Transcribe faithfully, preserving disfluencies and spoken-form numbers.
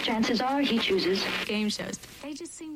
Chances are he chooses game shows. They just seem